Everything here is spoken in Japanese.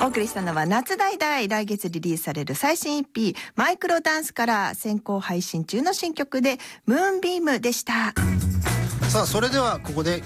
お送りしたのは夏代々、来月リリースされる最新 EP マイクロダンスから先行配信中の新曲でムーンビームでした。 さあそれではここで